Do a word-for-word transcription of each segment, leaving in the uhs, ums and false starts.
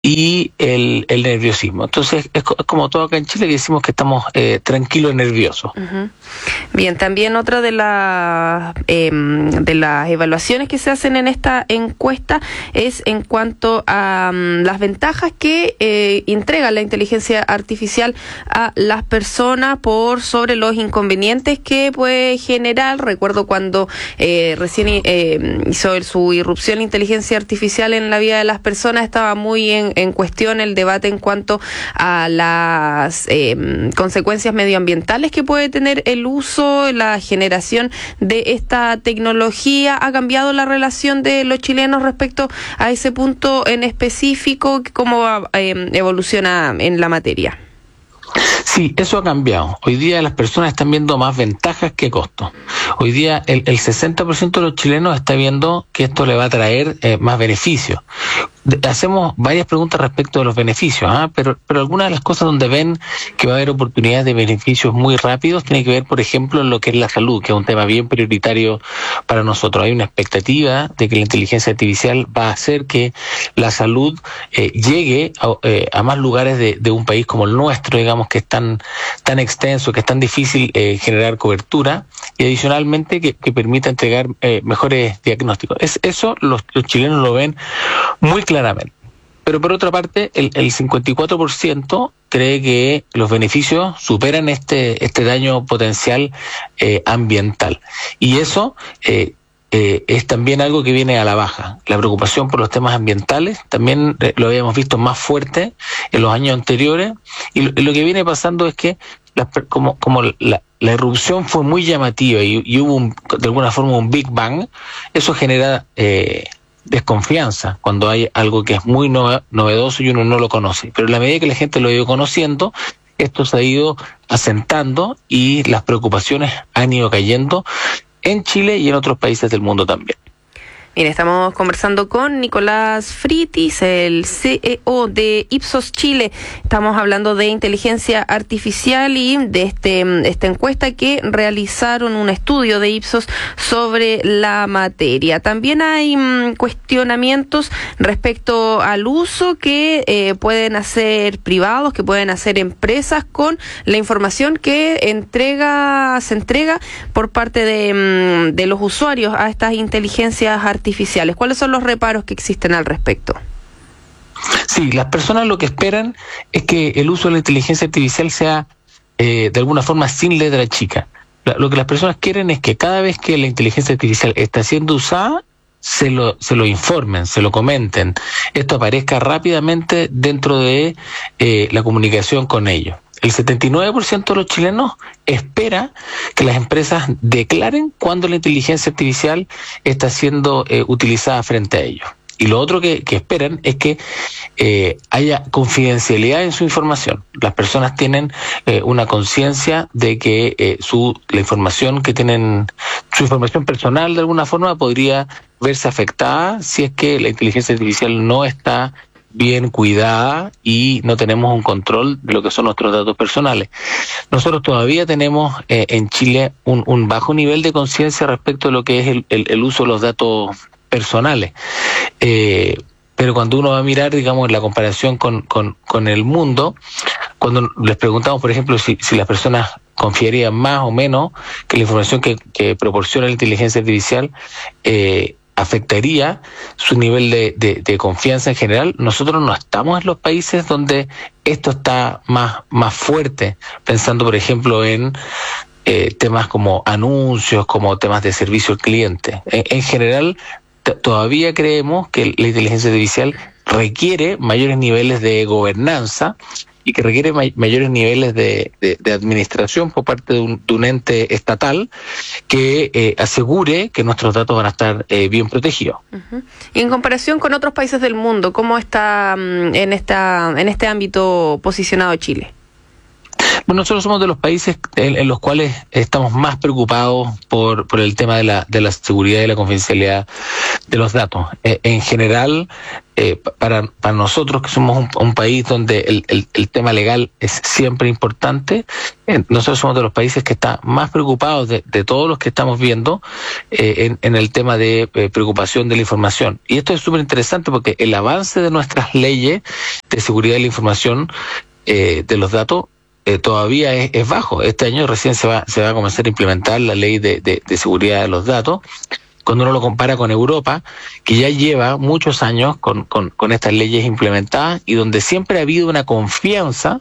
y el, el nerviosismo. Entonces, es, es como todo acá en Chile que decimos que estamos eh, tranquilos y nerviosos. Uh-huh. Bien, también otra de las eh, de las evaluaciones que se hacen en esta encuesta es en cuanto a um, las ventajas que eh, entrega la inteligencia artificial a las personas por sobre los inconvenientes que puede generar. Recuerdo cuando eh, recién eh, hizo el, su irrupción la inteligencia artificial en la vida de las personas, estaba muy en en cuestión el debate en cuanto a las eh, consecuencias medioambientales que puede tener el uso, la generación de esta tecnología. ¿Ha cambiado la relación de los chilenos respecto a ese punto en específico? ¿Cómo eh, evoluciona en la materia? Sí, eso ha cambiado. Hoy día las personas están viendo más ventajas que costos. Hoy día el, el sesenta por ciento de los chilenos está viendo que esto le va a traer eh, más beneficios. De, hacemos varias preguntas respecto de los beneficios, ¿eh? pero, pero algunas de las cosas donde ven que va a haber oportunidades de beneficios muy rápidos tiene que ver, por ejemplo, en lo que es la salud, que es un tema bien prioritario para nosotros. Hay una expectativa de que la inteligencia artificial va a hacer que la salud eh, llegue a, eh, a más lugares de, de un país como el nuestro, digamos, que es tan, tan extenso, que es tan difícil eh, generar cobertura, y adicionalmente que, que permita entregar eh, mejores diagnósticos. Es, eso los, los chilenos lo ven muy claramente. Pero por otra parte, el, el cincuenta y cuatro por ciento cree que los beneficios superan este, este daño potencial eh, ambiental. Y eso eh, eh, es también algo que viene a la baja. La preocupación por los temas ambientales también eh, lo habíamos visto más fuerte en los años anteriores. Y lo, lo que viene pasando es que las, como, como la, la erupción fue muy llamativa y, y hubo un, de alguna forma un Big Bang, eso genera Eh, desconfianza cuando hay algo que es muy novedoso y uno no lo conoce. Pero en la medida que la gente lo ha ido conociendo, esto se ha ido asentando y las preocupaciones han ido cayendo en Chile y en otros países del mundo también. Bien, estamos conversando con Nicolás Fritis, el C E O de Ipsos Chile. Estamos hablando de inteligencia artificial y de este esta encuesta que realizaron, un estudio de Ipsos sobre la materia. También hay mmm, cuestionamientos respecto al uso que eh, pueden hacer privados, que pueden hacer empresas con la información que entrega se entrega por parte de, mmm, de los usuarios a estas inteligencias artificiales. artificiales. ¿Cuáles son los reparos que existen al respecto? Sí, las personas lo que esperan es que el uso de la inteligencia artificial sea eh, de alguna forma sin letra chica. Lo que las personas quieren es que cada vez que la inteligencia artificial está siendo usada, se lo, se lo informen, se lo comenten. Esto aparezca rápidamente dentro de eh, la comunicación con ellos. El setenta y nueve por ciento de los chilenos espera que las empresas declaren cuando la inteligencia artificial está siendo eh, utilizada frente a ellos. Y lo otro que, que esperan es que eh, haya confidencialidad en su información. Las personas tienen eh, una conciencia de que eh, su la información que tienen, su información personal de alguna forma podría verse afectada si es que la inteligencia artificial no está bien cuidada y no tenemos un control de lo que son nuestros datos personales. Nosotros todavía tenemos eh, en Chile un, un bajo nivel de conciencia respecto de lo que es el, el, el uso de los datos personales. Eh, pero cuando uno va a mirar, digamos, la comparación con, con, con el mundo, cuando les preguntamos, por ejemplo, si, si las personas confiarían más o menos que la información que, que proporciona la inteligencia artificial eh, afectaría su nivel de, de, de confianza en general, nosotros no estamos en los países donde esto está más, más fuerte, pensando, por ejemplo, en eh, temas como anuncios, como temas de servicio al cliente. En, en general, t- todavía creemos que la inteligencia artificial requiere mayores niveles de gobernanza y que requiere may- mayores niveles de, de, de administración por parte de un, de un ente estatal que eh, asegure que nuestros datos van a estar eh, bien protegidos. Uh-huh. Y en comparación con otros países del mundo, ¿cómo está um, en esta en este ámbito posicionado Chile? Bueno, nosotros somos de los países en, en los cuales estamos más preocupados por, por el tema de la, de la seguridad y la confidencialidad de los datos. Eh, en general, eh, para, para nosotros que somos un, un país donde el, el, el tema legal es siempre importante, eh, nosotros somos de los países que están más preocupados de, de todos los que estamos viendo eh, en, en el tema de eh, preocupación de la información. Y esto es súper interesante porque el avance de nuestras leyes de seguridad de la información eh, de los datos Eh, todavía es, es bajo. Este año recién se va, se va a comenzar a implementar la ley de, de, de seguridad de los datos. Cuando uno lo compara con Europa, que ya lleva muchos años con, con, con estas leyes implementadas y donde siempre ha habido una confianza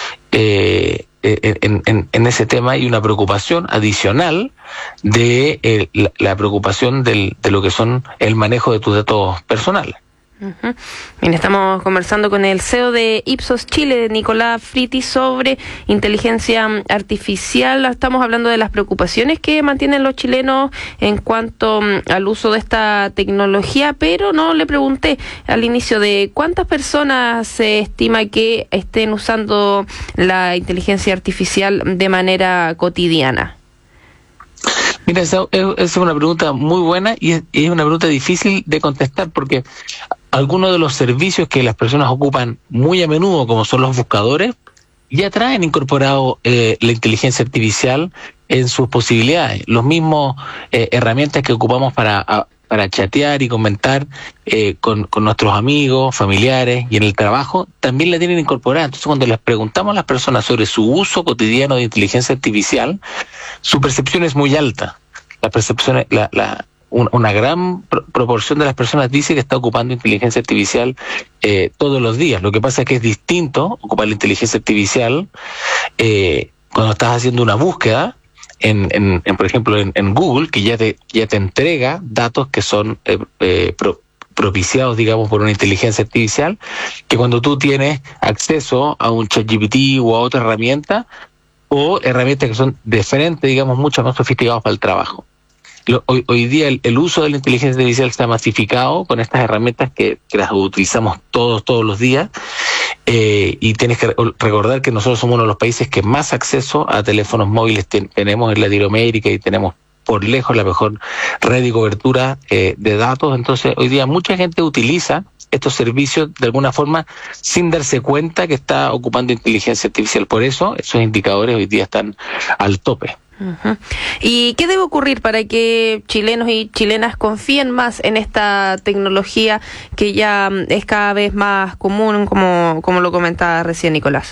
eh, en, en, en ese tema y una preocupación adicional de eh, la, la preocupación del, de lo que son el manejo de tus datos personales. Uh-huh. Bien, estamos conversando con el C E O de Ipsos Chile, Nicolás Fritis, sobre inteligencia artificial. Estamos hablando de las preocupaciones que mantienen los chilenos en cuanto al uso de esta tecnología, pero no le pregunté al inicio de cuántas personas se estima que estén usando la inteligencia artificial de manera cotidiana. Mira, esa es una pregunta muy buena y es, es una pregunta difícil de contestar porque algunos de los servicios que las personas ocupan muy a menudo, como son los buscadores, ya traen incorporado eh, la inteligencia artificial en sus posibilidades. Los mismos eh, herramientas que ocupamos para, a, para chatear y comentar eh, con, con nuestros amigos, familiares y en el trabajo, también la tienen incorporada. Entonces, cuando les preguntamos a las personas sobre su uso cotidiano de inteligencia artificial, su percepción es muy alta. La percepción, la, la una gran pro- proporción de las personas dice que está ocupando inteligencia artificial eh, todos los días. Lo que pasa es que es distinto ocupar la inteligencia artificial eh, cuando estás haciendo una búsqueda, en, en, en por ejemplo, en, en Google, que ya te, ya te entrega datos que son eh, eh, pro, propiciados, digamos, por una inteligencia artificial, que cuando tú tienes acceso a un ChatGPT o a otra herramienta, o herramientas que son diferentes, digamos, mucho más sofisticadas para el trabajo. Hoy, hoy día el, el uso de la inteligencia artificial está masificado con estas herramientas que, que las utilizamos todos, todos los días. Eh, y tienes que recordar que nosotros somos uno de los países que más acceso a teléfonos móviles ten, tenemos en Latinoamérica y tenemos por lejos la mejor red y cobertura eh, de datos. Entonces, hoy día mucha gente utiliza estos servicios de alguna forma sin darse cuenta que está ocupando inteligencia artificial. Por eso, esos indicadores hoy día están al tope. Uh-huh. ¿Y qué debe ocurrir para que chilenos y chilenas confíen más en esta tecnología que ya es cada vez más común, como, como lo comentaba recién Nicolás?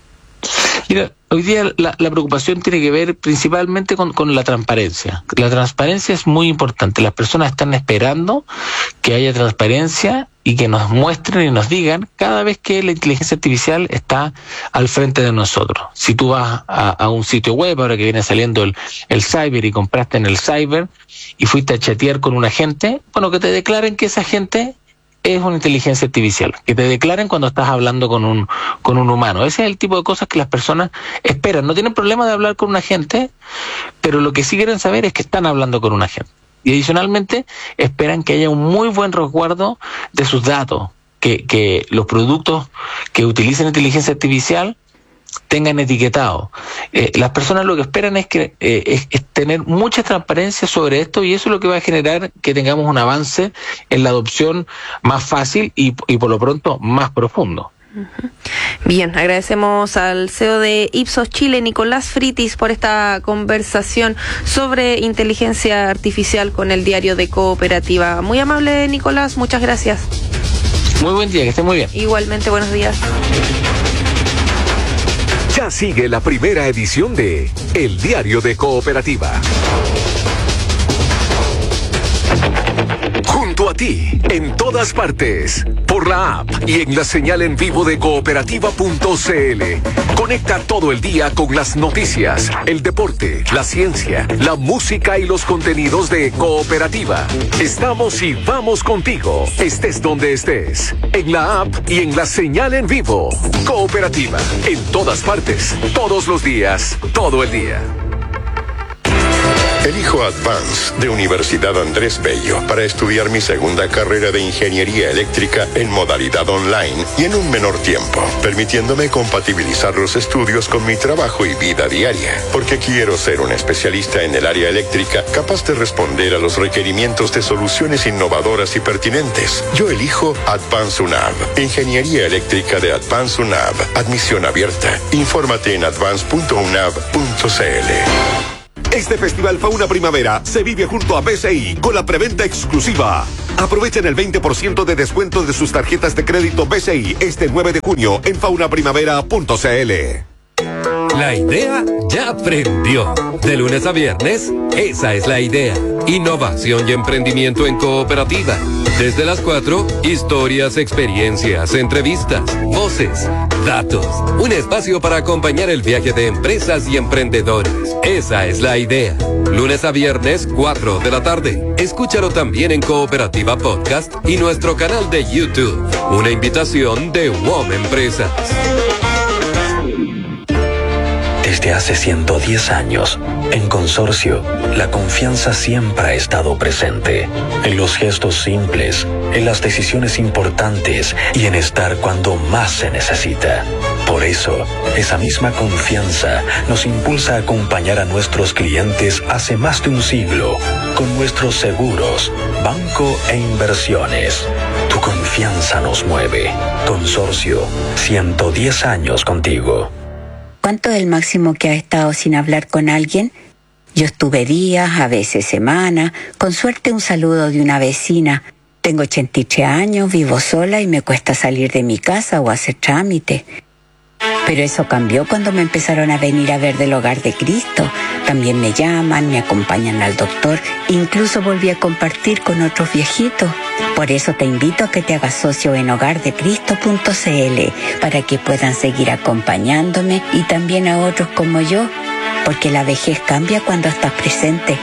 Mira, hoy día la, la preocupación tiene que ver principalmente con, con la transparencia. La transparencia es muy importante. Las personas están esperando que haya transparencia y que nos muestren y nos digan cada vez que la inteligencia artificial está al frente de nosotros. Si tú vas a, a un sitio web, ahora que viene saliendo el, el cyber y compraste en el cyber y fuiste a chatear con un agente, bueno, que te declaren que esa gente es una inteligencia artificial, que te declaren cuando estás hablando con un con un humano. Ese es el tipo de cosas que las personas esperan. No tienen problema de hablar con un agente, pero lo que sí quieren saber es que están hablando con un agente. Y adicionalmente esperan que haya un muy buen resguardo de sus datos, que, que los productos que utilicen inteligencia artificial tengan etiquetado. Eh, las personas lo que esperan es que eh, es, es tener mucha transparencia sobre esto y eso es lo que va a generar que tengamos un avance en la adopción más fácil y, y por lo pronto más profundo. Bien, agradecemos al C E O de Ipsos Chile, Nicolás Fritis, por esta conversación sobre inteligencia artificial con el diario de Cooperativa. Muy amable, Nicolás, muchas gracias. Muy buen día, que esté muy bien. Igualmente, buenos días. Ya sigue la primera edición de El Diario de Cooperativa. Junto a ti, en todas partes, por la app y en la señal en vivo de cooperativa punto c l. Conecta todo el día con las noticias, el deporte, la ciencia, la música y los contenidos de Cooperativa. Estamos y vamos contigo, estés donde estés, en la app y en la señal en vivo. Cooperativa, en todas partes, todos los días, todo el día. Elijo Advance de Universidad Andrés Bello para estudiar mi segunda carrera de ingeniería eléctrica en modalidad online y en un menor tiempo, permitiéndome compatibilizar los estudios con mi trabajo y vida diaria, porque quiero ser un especialista en el área eléctrica capaz de responder a los requerimientos de soluciones innovadoras y pertinentes. Yo elijo Advance UNAV, Ingeniería Eléctrica de Advance UNAV, admisión abierta. Infórmate en advance punto unav punto c l. Este Festival Fauna Primavera se vive junto a B C I con la preventa exclusiva. Aprovechen el veinte por ciento de descuento de sus tarjetas de crédito B C I este nueve de junio en fauna primavera punto c l. La idea ya prendió. De lunes a viernes, esa es la idea. Innovación y emprendimiento en cooperativa. Desde las cuatro, historias, experiencias, entrevistas, voces, datos. Un espacio para acompañar el viaje de empresas y emprendedores. Esa es la idea. Lunes a viernes, cuatro de la tarde. Escúchalo también en Cooperativa Podcast y nuestro canal de YouTube. Una invitación de W O M Empresas. Desde hace ciento diez años, en Consorcio, la confianza siempre ha estado presente. En los gestos simples, en las decisiones importantes y en estar cuando más se necesita. Por eso, esa misma confianza nos impulsa a acompañar a nuestros clientes hace más de un siglo con nuestros seguros, banco e inversiones. Tu confianza nos mueve. Consorcio, ciento diez años contigo. ¿Cuánto es el máximo que has estado sin hablar con alguien? Yo estuve días, a veces semanas, con suerte un saludo de una vecina. Tengo ochenta y tres años, vivo sola y me cuesta salir de mi casa o hacer trámite. Pero eso cambió cuando me empezaron a venir a ver del Hogar de Cristo. También me llaman, me acompañan al doctor, incluso volví a compartir con otros viejitos. Por eso te invito a que te hagas socio en hogar de cristo punto c l para que puedan seguir acompañándome y también a otros como yo, porque la vejez cambia cuando estás presente.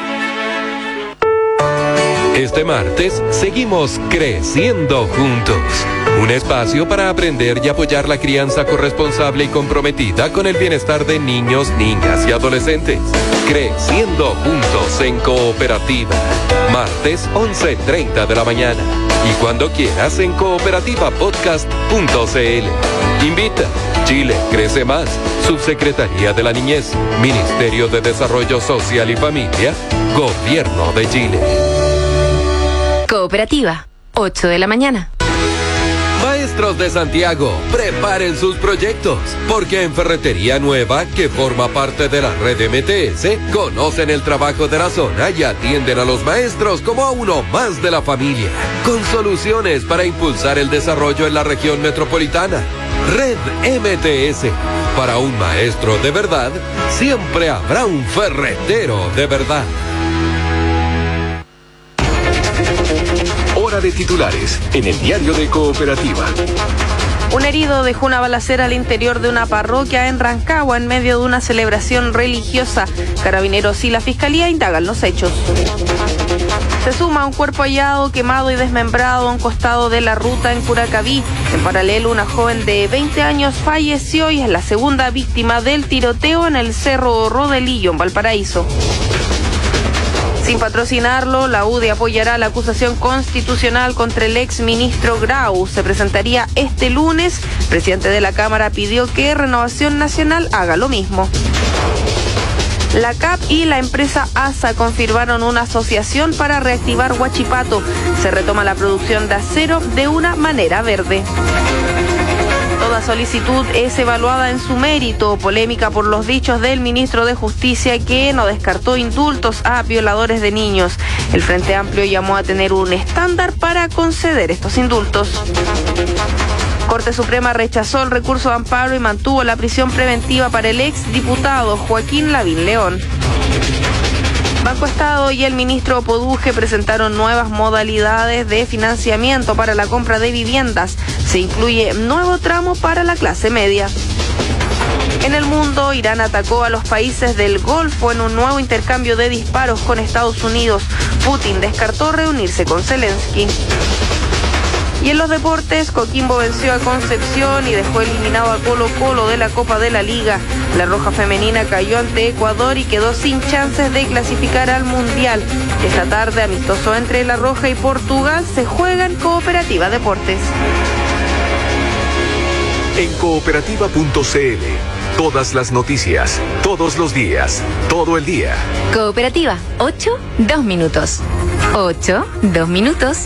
Este martes seguimos creciendo juntos. Un espacio para aprender y apoyar la crianza corresponsable y comprometida con el bienestar de niños, niñas y adolescentes. Creciendo juntos en Cooperativa. Martes once treinta de la mañana. Y cuando quieras en cooperativa podcast punto c l. Invita. Chile crece más. Subsecretaría de la Niñez. Ministerio de Desarrollo Social y Familia. Gobierno de Chile. Cooperativa, ocho de la mañana. Maestros de Santiago, preparen sus proyectos, porque en Ferretería Nueva, que forma parte de la red M T S, conocen el trabajo de la zona y atienden a los maestros como a uno más de la familia, con soluciones para impulsar el desarrollo en la región metropolitana. Red M T S, para un maestro de verdad, siempre habrá un ferretero de verdad. Hora de titulares en el diario de Cooperativa. Un herido dejó una balacera al interior de una parroquia en Rancagua en medio de una celebración religiosa. Carabineros y la Fiscalía indagan los hechos. Se suma un cuerpo hallado, quemado y desmembrado a un costado de la ruta en Curacaví. En paralelo, una joven de veinte años falleció y es la segunda víctima del tiroteo en el Cerro Rodelillo, en Valparaíso. Sin patrocinarlo, la U D I apoyará la acusación constitucional contra el ex ministro Grau. Se presentaría este lunes. El presidente de la Cámara pidió que Renovación Nacional haga lo mismo. La C A P y la empresa A S A confirmaron una asociación para reactivar Huachipato. Se retoma la producción de acero de una manera verde. Toda solicitud es evaluada en su mérito. Polémica por los dichos del ministro de Justicia que no descartó indultos a violadores de niños. El Frente Amplio llamó a tener un estándar para conceder estos indultos. Corte Suprema rechazó el recurso de amparo y mantuvo la prisión preventiva para el ex diputado Joaquín Lavín León. Banco Estado y el ministro Poduje presentaron nuevas modalidades de financiamiento para la compra de viviendas. Se incluye nuevo tramo para la clase media. En el mundo, Irán atacó a los países del Golfo en un nuevo intercambio de disparos con Estados Unidos. Putin descartó reunirse con Zelensky. Y en los deportes, Coquimbo venció a Concepción y dejó eliminado a Colo Colo de la Copa de la Liga. La Roja Femenina cayó ante Ecuador y quedó sin chances de clasificar al Mundial. Esta tarde, amistoso entre La Roja y Portugal, se juega en Cooperativa Deportes. En cooperativa punto c l, todas las noticias, todos los días, todo el día. Cooperativa, ocho, dos minutos. ocho, dos minutos.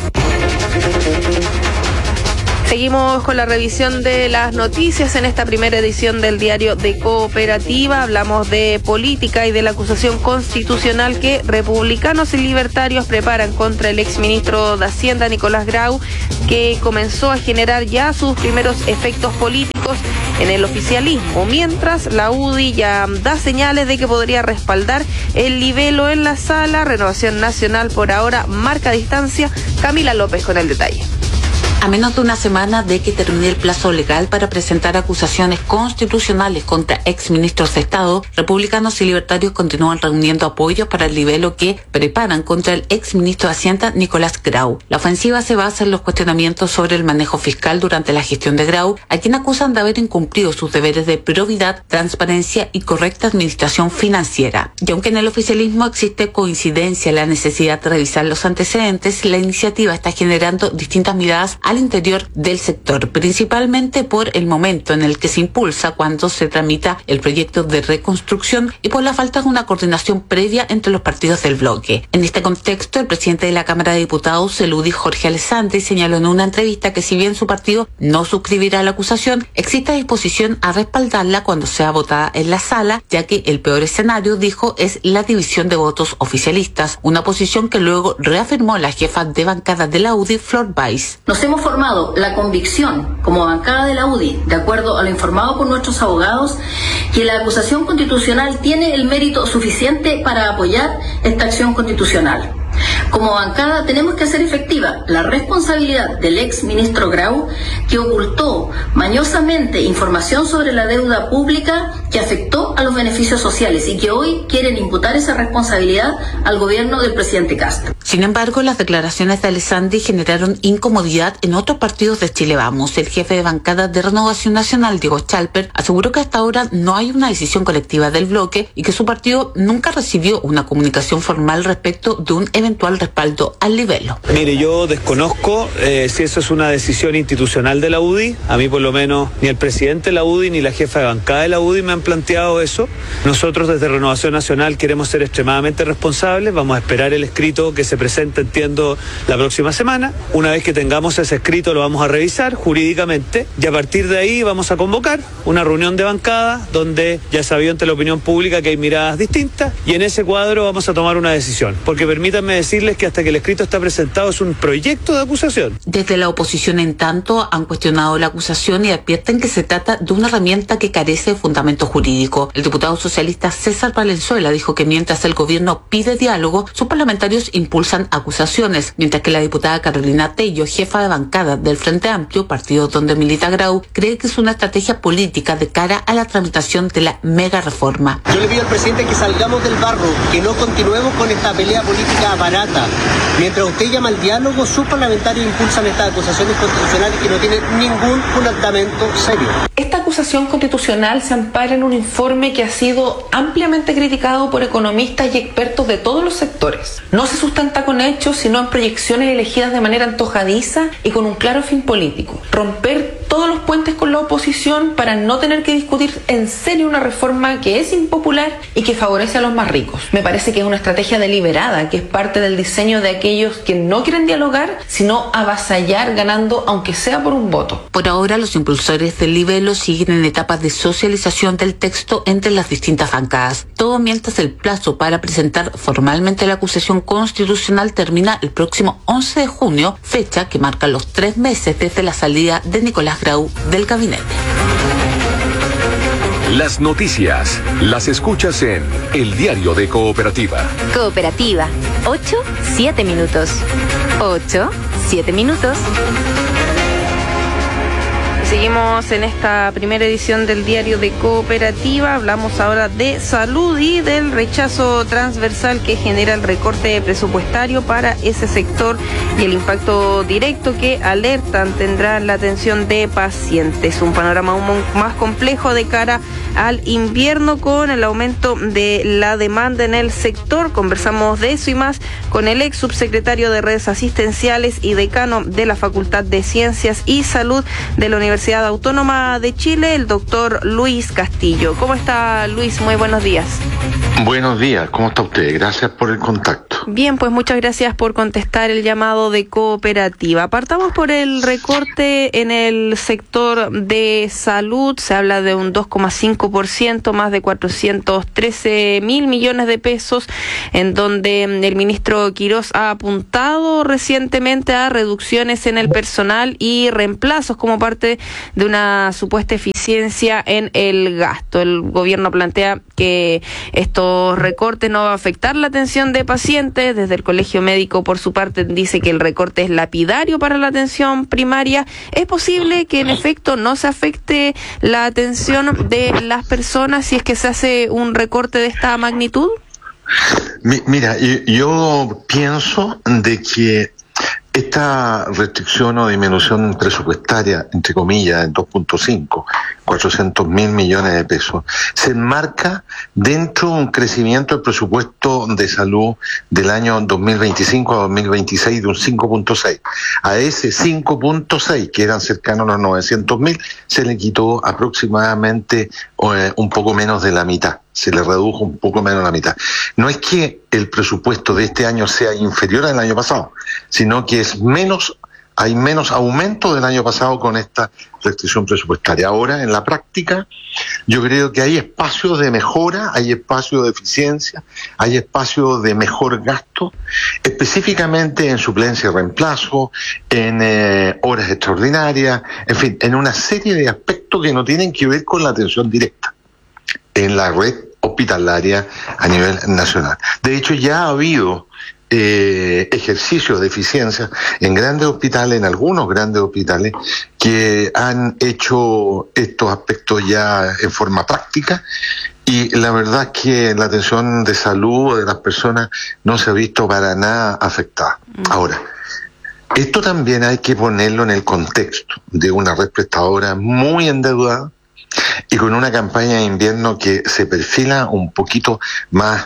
Seguimos con la revisión de las noticias en esta primera edición del diario de Cooperativa. Hablamos de política y de la acusación constitucional que republicanos y libertarios preparan contra el exministro de Hacienda, Nicolás Grau, que comenzó a generar ya sus primeros efectos políticos en el oficialismo, mientras la U D I ya da señales de que podría respaldar el libelo en la sala. Renovación Nacional por ahora marca distancia. Camila López con el detalle. A menos de una semana de que termine el plazo legal para presentar acusaciones constitucionales contra exministros de Estado, republicanos y libertarios continúan reuniendo apoyos para el libelo que preparan contra el exministro de Hacienda, Nicolás Grau. La ofensiva se basa en los cuestionamientos sobre el manejo fiscal durante la gestión de Grau, a quien acusan de haber incumplido sus deberes de probidad, transparencia y correcta administración financiera. Y aunque en el oficialismo existe coincidencia en la necesidad de revisar los antecedentes, la iniciativa está generando distintas miradas al interior del sector, principalmente por el momento en el que se impulsa cuando se tramita el proyecto de reconstrucción y por la falta de una coordinación previa entre los partidos del bloque. En este contexto, el presidente de la Cámara de Diputados, el U D I, Jorge Alessandri, señaló en una entrevista que si bien su partido no suscribirá la acusación, existe disposición a respaldarla cuando sea votada en la sala, ya que el peor escenario, dijo, es la división de votos oficialistas, una posición que luego reafirmó la jefa de bancada de la U D I, Flor Weiss. Nos hemos formado la convicción como bancada de la U D I, de acuerdo a lo informado por nuestros abogados, que la acusación constitucional tiene el mérito suficiente para apoyar esta acción constitucional. Como bancada tenemos que hacer efectiva la responsabilidad del ex ministro Grau, que ocultó mañosamente información sobre la deuda pública que afectó a los beneficios sociales y que hoy quieren imputar esa responsabilidad al gobierno del presidente Castro. Sin embargo, las declaraciones de Alessandri generaron incomodidad en otros partidos de Chile Vamos. El jefe de bancada de Renovación Nacional, Diego Chalper, aseguró que hasta ahora no hay una decisión colectiva del bloque y que su partido nunca recibió una comunicación formal respecto de un eventual respaldo al libelo. Mire, yo desconozco eh, si eso es una decisión institucional de la U D I. A mí por lo menos ni el presidente de la U D I ni la jefa de bancada de la U D I me han planteado eso. Nosotros desde Renovación Nacional queremos ser extremadamente responsables. Vamos a esperar el escrito que se presente, entiendo, la próxima semana. Una vez que tengamos ese escrito lo vamos a revisar jurídicamente y a partir de ahí vamos a convocar una reunión de bancada donde ya sabido ante la opinión pública que hay miradas distintas y en ese cuadro vamos a tomar una decisión. Porque permítanme decirles que hasta que el escrito está presentado es un proyecto de acusación. Desde la oposición, en tanto, han cuestionado la acusación y advierten que se trata de una herramienta que carece de fundamento jurídico. El diputado socialista César Valenzuela dijo que mientras el gobierno pide diálogo, sus parlamentarios impulsan acusaciones, mientras que la diputada Carolina Tello, jefa de bancada del Frente Amplio, partido donde milita Grau, cree que es una estrategia política de cara a la tramitación de la mega reforma. Yo le pido al presidente que salgamos del barro, que no continuemos con esta pelea política barata. Mientras usted llama al diálogo, sus parlamentarios impulsan estas acusaciones constitucionales que no tienen ningún fundamento serio. Esta acusación constitucional se ampara en un informe que ha sido ampliamente criticado por economistas y expertos de todos los sectores. No se sustenta con hechos, sino en proyecciones elegidas de manera antojadiza y con un claro fin político: romper todos los puentes con la oposición para no tener que discutir en serio una reforma que es impopular y que favorece a los más ricos. Me parece que es una estrategia deliberada, que es parte del diseño de aquellos que no quieren dialogar, sino avasallar ganando aunque sea por un voto. Por ahora, los impulsores del libelo siguen en etapas de socialización del texto entre las distintas bancadas. Todo mientras el plazo para presentar formalmente la acusación constitucional termina el próximo once de junio, fecha que marca los tres meses desde la salida de Nicolás Grau del gabinete. Las noticias las escuchas en El Diario de Cooperativa. Cooperativa, ocho, siete minutos. ocho, siete minutos. Seguimos en esta primera edición del Diario de Cooperativa. Hablamos ahora de salud y del rechazo transversal que genera el recorte presupuestario para ese sector y el impacto directo que alertan tendrá en la atención de pacientes. Un panorama aún más complejo de cara al invierno con el aumento de la demanda en el sector. Conversamos de eso y más con el ex subsecretario de Redes Asistenciales y decano de la Facultad de Ciencias y Salud de la Universidad Autónoma de Chile, el doctor Luis Castillo. ¿Cómo está, Luis? Muy buenos días. Buenos días, ¿cómo está usted? Gracias por el contacto. Bien, pues muchas gracias por contestar el llamado de Cooperativa. Partamos por el recorte en el sector de salud. Se habla de un dos coma cinco por ciento, más de cuatrocientos trece mil millones de pesos, en donde el ministro Quirós ha apuntado recientemente a reducciones en el personal y reemplazos como parte de una supuesta eficiencia en el gasto. El gobierno plantea que estos recortes no va a afectar la atención de pacientes. Desde el Colegio Médico, por su parte, dice que el recorte es lapidario para la atención primaria. ¿Es posible que en efecto no se afecte la atención de las personas si es que se hace un recorte de esta magnitud? Mira, yo, yo pienso de que esta restricción o disminución presupuestaria, entre comillas, en dos punto cinco, cuatrocientos mil millones de pesos, se enmarca dentro de un crecimiento del presupuesto de salud del año dos mil veinticinco a dos mil veintiséis de un cinco punto seis. A ese cinco punto seis, que eran cercanos a los novecientos mil, se le quitó aproximadamente eh, un poco menos de la mitad. Se le redujo un poco menos la mitad. No es que el presupuesto de este año sea inferior al año pasado, sino que es menos, hay menos aumento del año pasado con esta restricción presupuestaria. Ahora, en la práctica, yo creo que hay espacios de mejora, hay espacios de eficiencia, hay espacios de mejor gasto, específicamente en suplencia y reemplazo, en eh, horas extraordinarias, en fin, en una serie de aspectos que no tienen que ver con la atención directa en la red hospitalaria a nivel nacional. De hecho, ya ha habido eh, ejercicios de eficiencia en grandes hospitales, en algunos grandes hospitales, que han hecho estos aspectos ya en forma práctica, y la verdad es que la atención de salud de las personas no se ha visto para nada afectada. Mm. Ahora, esto también hay que ponerlo en el contexto de una red prestadora muy endeudada, y con una campaña de invierno que se perfila un poquito más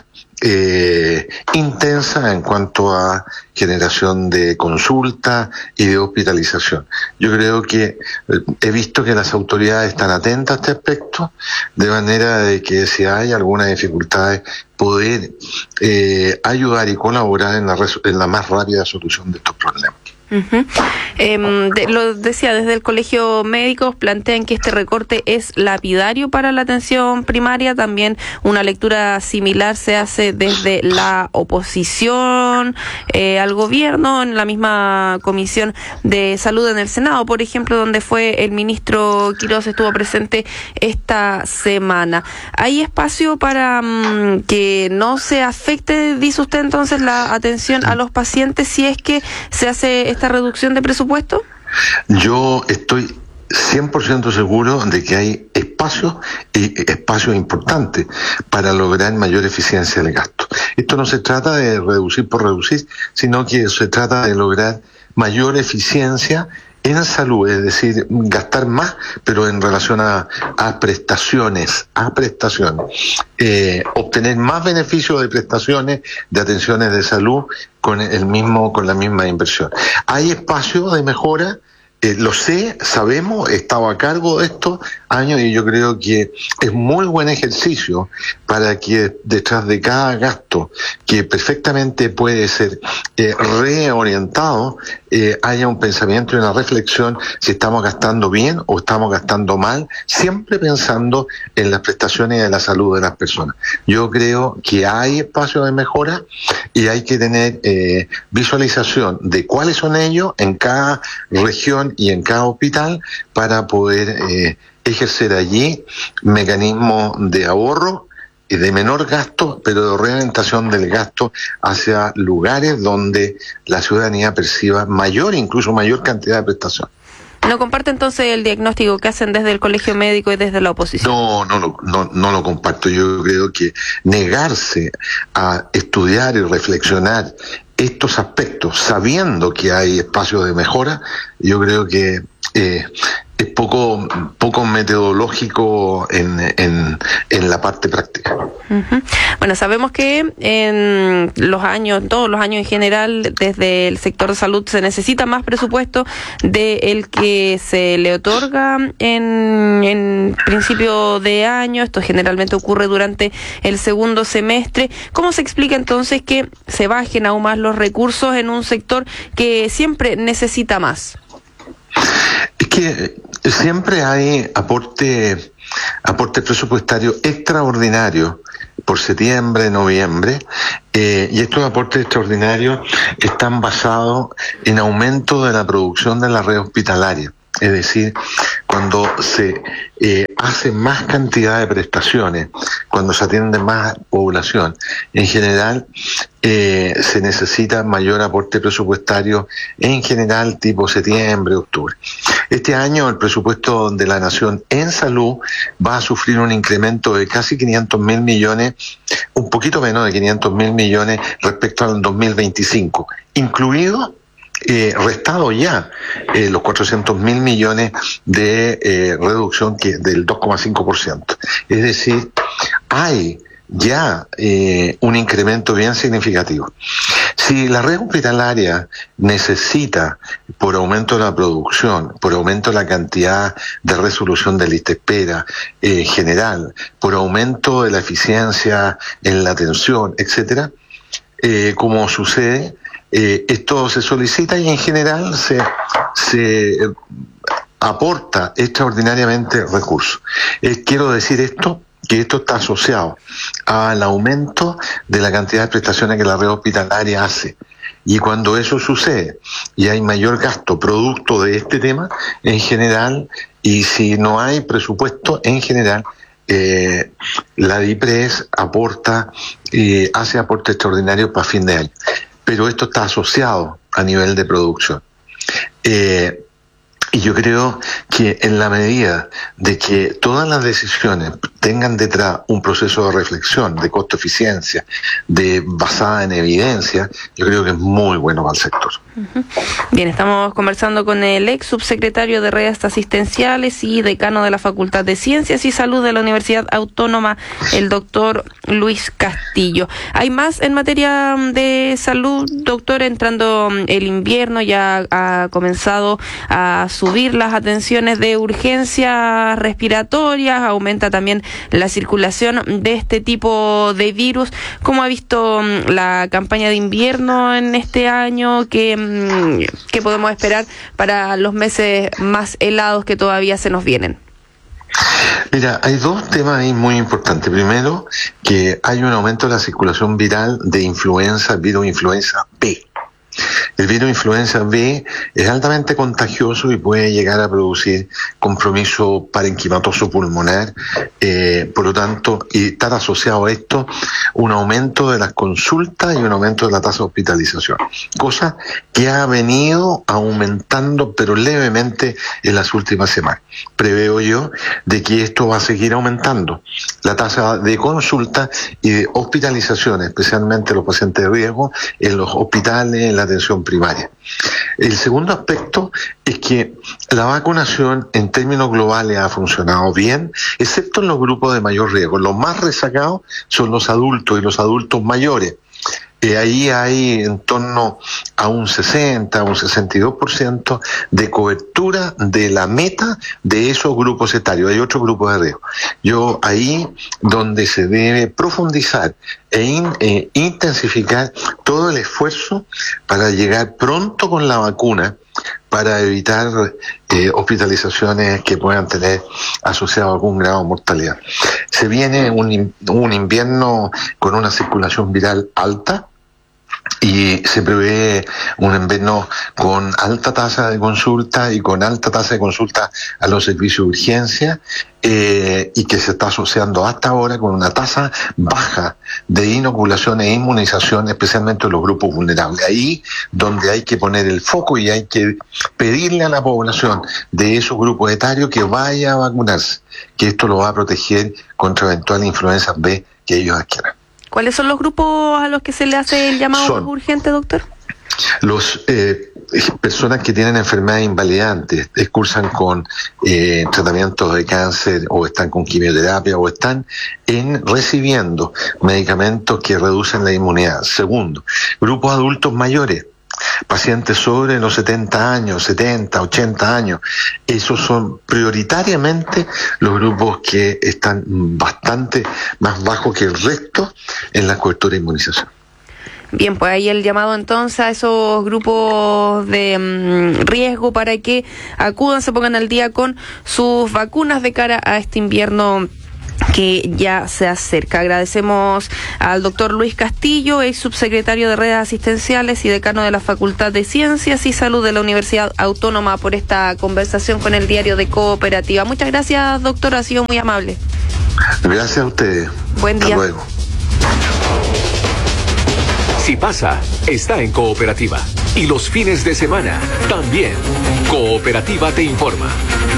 eh, intensa en cuanto a generación de consulta y de hospitalización. Yo creo que eh, he visto que las autoridades están atentas a este aspecto, de manera de que si hay alguna dificultad, poder eh, ayudar y colaborar en la, en la más rápida solución de estos problemas. Uh-huh. Eh, de, lo decía, desde el Colegio Médico plantean que este recorte es lapidario para la atención primaria. También una lectura similar se hace desde la oposición eh, al gobierno, en la misma Comisión de Salud en el Senado, por ejemplo, donde fue el ministro Quirós, estuvo presente esta semana. ¿Hay espacio para um, que no se afecte, dice usted entonces, la atención a los pacientes si es que se hace esta reducción de presupuesto? Yo estoy cien por ciento seguro de que hay espacios y espacios importantes para lograr mayor eficiencia del gasto. Esto no se trata de reducir por reducir, sino que se trata de lograr mayor eficiencia en salud, es decir, gastar más, pero en relación a, a prestaciones, a prestaciones, eh, obtener más beneficios de prestaciones, de atenciones de salud con el mismo, con la misma inversión. Hay espacios de mejora. Eh, lo sé, sabemos, he estado a cargo de estos años y yo creo que es muy buen ejercicio para que detrás de cada gasto, que perfectamente puede ser eh, reorientado, eh, haya un pensamiento y una reflexión si estamos gastando bien o estamos gastando mal, siempre pensando en las prestaciones de la salud de las personas. Yo creo que hay espacio de mejora y hay que tener eh, visualización de cuáles son ellos en cada región y en cada hospital para poder eh, ejercer allí mecanismos de ahorro y de menor gasto, pero de reorientación del gasto hacia lugares donde la ciudadanía perciba mayor, incluso mayor cantidad de prestación. ¿No comparte entonces el diagnóstico que hacen desde el Colegio Médico y desde la oposición? No, no, no, no, no lo comparto. Yo creo que negarse a estudiar y reflexionar estos aspectos, sabiendo que hay espacios de mejora, yo creo que eh, es poco poco metodológico en, en, en la parte práctica. Uh-huh. Bueno, sabemos que en los años, todos los años en general, desde el sector de salud se necesita más presupuesto del que se le otorga en, en principio de año. Esto generalmente ocurre durante el segundo semestre. ¿Cómo se explica entonces que se bajen aún más los recursos en un sector que siempre necesita más? Es que siempre hay aporte, aporte presupuestario extraordinario por septiembre, noviembre, eh, y estos aportes extraordinarios están basados en aumento de la producción de la red hospitalaria. Es decir, cuando se eh, hace más cantidad de prestaciones, cuando se atiende más población, en general eh, se necesita mayor aporte presupuestario, en general tipo septiembre, octubre. Este año el presupuesto de la Nación en salud va a sufrir un incremento de casi quinientos mil millones, un poquito menos de quinientos mil millones respecto al dos mil veinticinco, incluido Eh, restado ya eh, los cuatrocientos mil millones de eh, reducción que del dos coma cinco por ciento. Es decir, hay ya eh, un incremento bien significativo. Si la red hospitalaria necesita, por aumento de la producción, por aumento de la cantidad de resolución de lista de espera eh, general, por aumento de la eficiencia en la atención, etcétera, eh, como sucede, Eh, esto se solicita y en general se, se aporta extraordinariamente recursos. Eh, quiero decir esto, que esto está asociado al aumento de la cantidad de prestaciones que la red hospitalaria hace. Y cuando eso sucede y hay mayor gasto producto de este tema, en general, y si no hay presupuesto, en general, eh, la DIPRES aporta, eh, hace aporte extraordinario para fin de año. Pero esto está asociado a nivel de producción. Eh, y yo creo que en la medida de que todas las decisiones tengan detrás un proceso de reflexión, de costo-eficiencia, de basada en evidencia, yo creo que es muy bueno para el sector. Uh-huh. Bien, estamos conversando con el ex subsecretario de Redes Asistenciales y decano de la Facultad de Ciencias y Salud de la Universidad Autónoma, el doctor Luis Castillo. ¿Hay más en materia de salud, doctor? Entrando el invierno, ya ha comenzado a subir las atenciones de urgencias respiratorias, aumenta también la circulación de este tipo de virus. ¿Cómo ha visto la campaña de invierno en este año? ¿Qué, qué podemos esperar para los meses más helados que todavía se nos vienen? Mira, hay dos temas ahí muy importantes. Primero, que hay un aumento de la circulación viral de influenza, virus influenza B. El virus influenza B es altamente contagioso y puede llegar a producir compromiso parenquimatoso pulmonar, eh, por lo tanto, y estar asociado a esto un aumento de las consultas y un aumento de la tasa de hospitalización, cosa que ha venido aumentando pero levemente en las últimas semanas. Preveo yo de que esto va a seguir aumentando. La tasa de consulta y de hospitalización, especialmente los pacientes de riesgo, en los hospitales, en la atención primaria. El segundo aspecto es que la vacunación en términos globales ha funcionado bien, excepto en los grupos de mayor riesgo. Los más rezagados son los adultos y los adultos mayores. Eh, ahí hay en torno a un sesenta, un sesenta y dos por ciento de cobertura de la meta de esos grupos etarios. Hay otros grupos de riesgo. Yo ahí donde se debe profundizar e in, eh, intensificar todo el esfuerzo para llegar pronto con la vacuna, para evitar eh, hospitalizaciones que puedan tener asociado algún grado de mortalidad. Se viene un, un invierno con una circulación viral alta, y se prevé un invierno con alta tasa de consulta y con alta tasa de consulta a los servicios de urgencia, eh, y que se está asociando hasta ahora con una tasa baja de inoculación e inmunización, especialmente en los grupos vulnerables. Ahí donde hay que poner el foco y hay que pedirle a la población de esos grupos etarios que vaya a vacunarse, que esto lo va a proteger contra eventual influenza B que ellos adquieran. ¿Cuáles son los grupos a los que se le hace el llamado Son urgente, doctor? Los eh, personas que tienen enfermedades invalidantes, cursan con eh, tratamientos de cáncer o están con quimioterapia o están en recibiendo medicamentos que reducen la inmunidad. Segundo, grupos adultos mayores, pacientes sobre los setenta años, setenta, ochenta años. Esos son prioritariamente los grupos que están bastante más bajos que el resto en la cobertura de inmunización. Bien, pues ahí el llamado entonces a esos grupos de mmm, riesgo para que acudan, se pongan al día con sus vacunas de cara a este invierno que ya se acerca. Agradecemos al doctor Luis Castillo, ex subsecretario de Redes Asistenciales y decano de la Facultad de Ciencias y Salud de la Universidad Autónoma, por esta conversación con el diario de Cooperativa. Muchas gracias, doctor, ha sido muy amable. Gracias a ustedes. Buen día. Hasta luego. Si pasa, está en Cooperativa. Y los fines de semana también. Cooperativa te informa.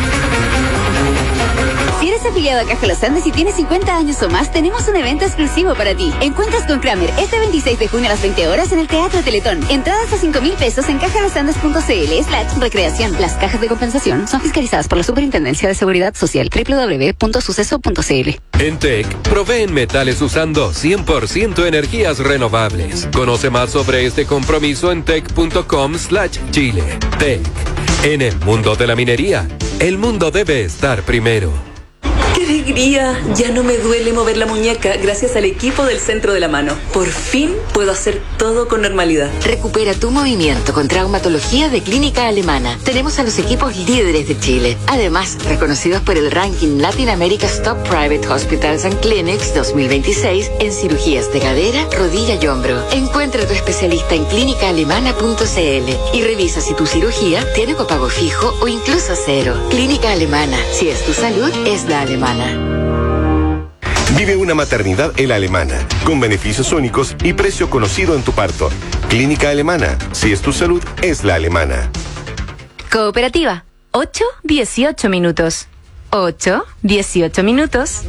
Si eres afiliado a Caja Los Andes y tienes cincuenta años o más, tenemos un evento exclusivo para ti. Encuentras con Kramer este veintiséis de junio a las veinte horas en el Teatro Teletón. Entradas a cinco mil pesos en cajalosandes.cl slash recreación. Las cajas de compensación son fiscalizadas por la Superintendencia de Seguridad Social. doble u doble u doble u punto suceso punto c l. En T E C, proveen metales usando cien por ciento energías renovables. Conoce más sobre este compromiso en tec.com slash Chile. T E C. En el mundo de la minería, el mundo debe estar primero. ¡Qué alegría! Ya no me duele mover la muñeca gracias al equipo del Centro de la Mano. Por fin puedo hacer todo con normalidad. Recupera tu movimiento con traumatología de Clínica Alemana. Tenemos a los equipos líderes de Chile. Además, reconocidos por el ranking Latin America's Top Private Hospitals and Clinics dos mil veintiséis en cirugías de cadera, rodilla y hombro. Encuentra a tu especialista en clínica alemana punto c l y revisa si tu cirugía tiene copago fijo o incluso cero. Clínica Alemana. Si es tu salud, es la alemana. Vive una maternidad en la Alemana, con beneficios únicos y precio conocido en tu parto. Clínica Alemana, si es tu salud, es la alemana. Cooperativa, ocho, dieciocho minutos. ocho, dieciocho minutos.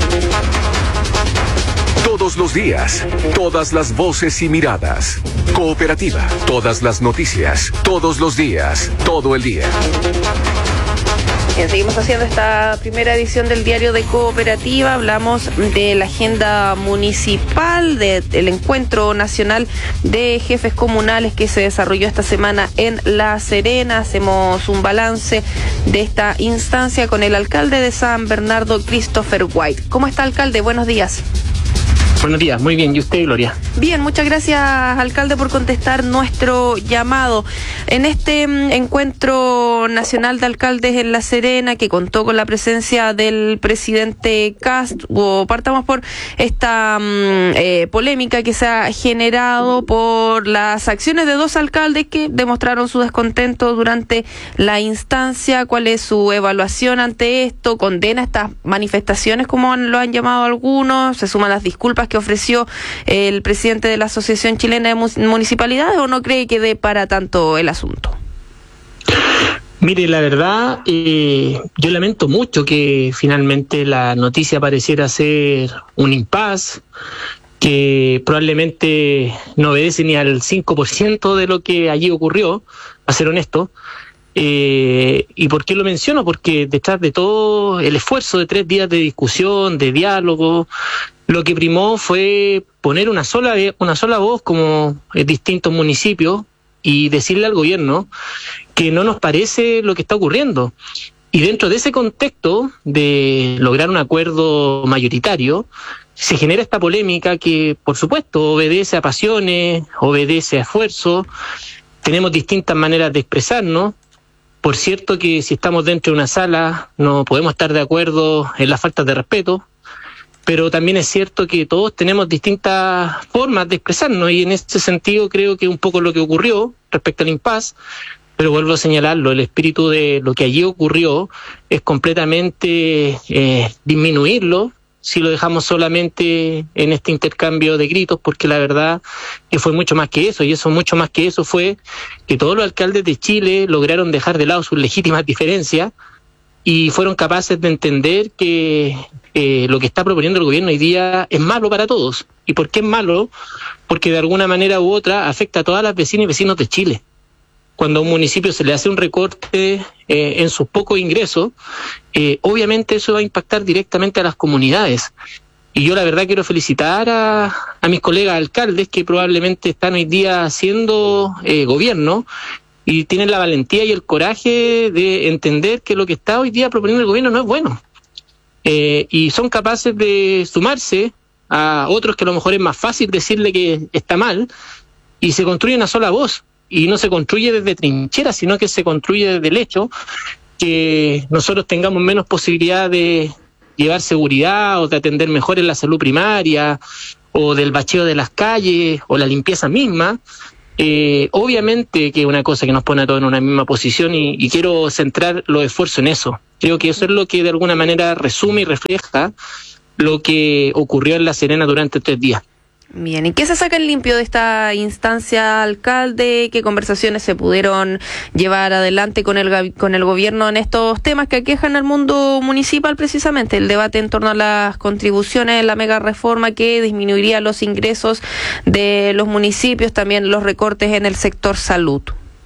Todos los días, todas las voces y miradas. Cooperativa, todas las noticias, todos los días, todo el día. Bien, seguimos haciendo esta primera edición del diario de Cooperativa. Hablamos de la agenda municipal, del encuentro nacional de jefes comunales que se desarrolló esta semana en La Serena. Hacemos un balance de esta instancia con el alcalde de San Bernardo, Christopher White. ¿Cómo está, alcalde? Buenos días. Buenos días, muy bien. ¿Y usted, Gloria? Bien, muchas gracias, alcalde, por contestar nuestro llamado. En este mm, encuentro nacional de alcaldes en La Serena, que contó con la presencia del presidente Kast, o partamos por esta mm, eh, polémica que se ha generado por las acciones de dos alcaldes que demostraron su descontento durante la instancia. ¿Cuál es su evaluación ante esto? ¿Condena estas manifestaciones, como lo han llamado algunos? ¿Se suman las disculpas que ofreció el presidente de la Asociación Chilena de Municipalidades, o no cree que dé para tanto el asunto? Mire, la verdad, eh, yo lamento mucho que finalmente la noticia pareciera ser un impasse, que probablemente no obedece ni al cinco por ciento de lo que allí ocurrió, a ser honesto. Eh, ¿Y por qué lo menciono? Porque detrás de todo el esfuerzo de tres días de discusión, de diálogo, lo que primó fue poner una sola una sola voz como en distintos municipios y decirle al gobierno que no nos parece lo que está ocurriendo. Y dentro de ese contexto de lograr un acuerdo mayoritario, se genera esta polémica que, por supuesto, obedece a pasiones, obedece a esfuerzo. Tenemos distintas maneras de expresarnos. Por cierto que si estamos dentro de una sala no podemos estar de acuerdo en las faltas de respeto, pero también es cierto que todos tenemos distintas formas de expresarnos y en ese sentido creo que un poco lo que ocurrió respecto al impasse, pero vuelvo a señalarlo, el espíritu de lo que allí ocurrió es completamente eh, disminuirlo si lo dejamos solamente en este intercambio de gritos, porque la verdad que fue mucho más que eso, y eso mucho más que eso fue que todos los alcaldes de Chile lograron dejar de lado sus legítimas diferencias y fueron capaces de entender que eh, lo que está proponiendo el gobierno hoy día es malo para todos. ¿Y por qué es malo? Porque de alguna manera u otra afecta a todas las vecinas y vecinos de Chile. Cuando a un municipio se le hace un recorte eh, en sus pocos ingresos, eh, obviamente eso va a impactar directamente a las comunidades. Y yo la verdad quiero felicitar a, a mis colegas alcaldes que probablemente están hoy día haciendo eh, gobierno y tienen la valentía y el coraje de entender que lo que está hoy día proponiendo el gobierno no es bueno. Eh, y son capaces de sumarse a otros que a lo mejor es más fácil decirle que está mal y se construye una sola voz. Y no se construye desde trincheras, sino que se construye desde el hecho que nosotros tengamos menos posibilidad de llevar seguridad o de atender mejor en la salud primaria o del bacheo de las calles o la limpieza misma. Eh, obviamente que es una cosa que nos pone a todos en una misma posición y, y quiero centrar los esfuerzos en eso. Creo que eso es lo que de alguna manera resume y refleja lo que ocurrió en La Serena durante tres días. Bien, ¿y qué se saca en limpio de esta instancia, alcalde? ¿Qué conversaciones se pudieron llevar adelante con el con el gobierno en estos temas que aquejan al mundo municipal precisamente? El debate en torno a las contribuciones, la mega reforma que disminuiría los ingresos de los municipios, también los recortes en el sector salud.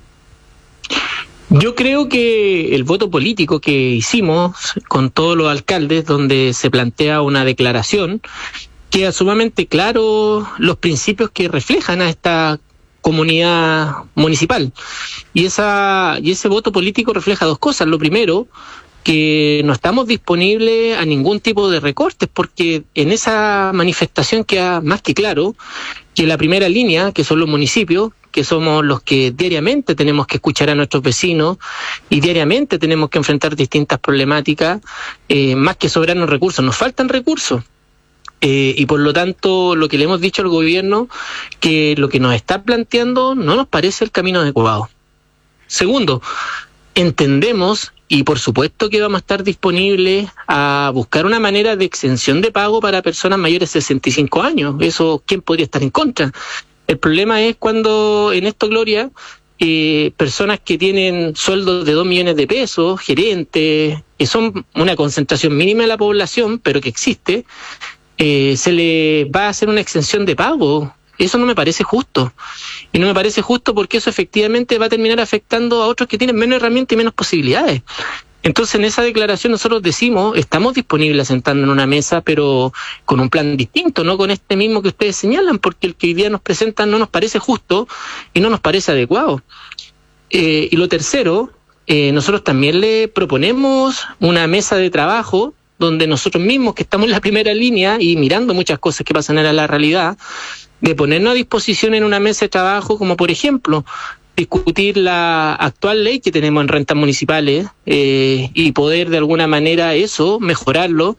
Yo creo que el voto político que hicimos con todos los alcaldes, donde se plantea una declaración, queda sumamente claro los principios que reflejan a esta comunidad municipal. Y esa y ese voto político refleja dos cosas. Lo primero, que no estamos disponibles a ningún tipo de recortes, porque en esa manifestación queda más que claro que la primera línea, que son los municipios, que somos los que diariamente tenemos que escuchar a nuestros vecinos y diariamente tenemos que enfrentar distintas problemáticas, eh, más que sobranos recursos, nos faltan recursos. Eh, y por lo tanto, lo que le hemos dicho al gobierno, que lo que nos está planteando no nos parece el camino adecuado. Segundo, entendemos, y por supuesto que vamos a estar disponibles a buscar una manera de exención de pago para personas mayores de sesenta y cinco años. Eso, ¿quién podría estar en contra? El problema es cuando en esto, Gloria, eh, personas que tienen sueldos de dos millones de pesos, gerentes, que son una concentración mínima de la población, pero que existe, Eh, se le va a hacer una exención de pago. Eso no me parece justo. Y no me parece justo porque eso efectivamente va a terminar afectando a otros que tienen menos herramientas y menos posibilidades. Entonces, en esa declaración nosotros decimos, estamos disponibles a sentarnos en una mesa, pero con un plan distinto, no con este mismo que ustedes señalan, porque el que hoy día nos presentan no nos parece justo y no nos parece adecuado. Eh, y lo tercero, eh, nosotros también le proponemos una mesa de trabajo donde nosotros mismos, que estamos en la primera línea y mirando muchas cosas que pasan en la realidad, de ponernos a disposición en una mesa de trabajo, como por ejemplo, discutir la actual ley que tenemos en rentas municipales eh, y poder de alguna manera eso, mejorarlo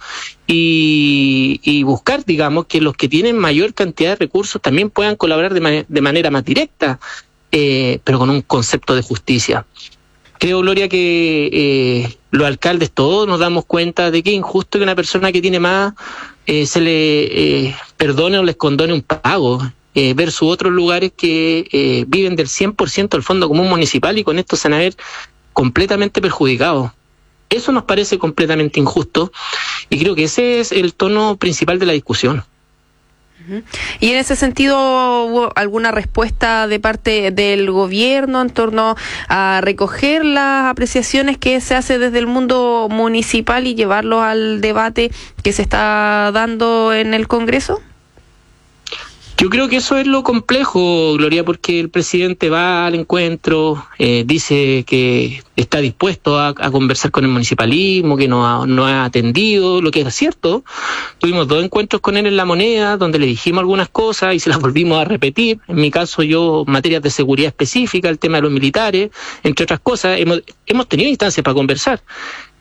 y, y buscar, digamos, que los que tienen mayor cantidad de recursos también puedan colaborar de, man- de manera más directa, eh, pero con un concepto de justicia. Creo, Gloria, que eh, los alcaldes todos nos damos cuenta de que es injusto que una persona que tiene más eh, se le eh, perdone o les condone un pago, eh, versus otros lugares que eh, viven del cien por ciento del Fondo Común Municipal y con esto se van a ver completamente perjudicados. Eso nos parece completamente injusto y creo que ese es el tono principal de la discusión. Y en ese sentido, ¿hubo alguna respuesta de parte del gobierno en torno a recoger las apreciaciones que se hace desde el mundo municipal y llevarlo al debate que se está dando en el Congreso? Yo creo que eso es lo complejo, Gloria, porque el presidente va al encuentro, eh, dice que está dispuesto a, a conversar con el municipalismo, que no ha, no ha atendido, lo que es cierto. Tuvimos dos encuentros con él en La Moneda, donde le dijimos algunas cosas y se las volvimos a repetir. En mi caso, yo, materias de seguridad específica, el tema de los militares, entre otras cosas, hemos, hemos tenido instancias para conversar.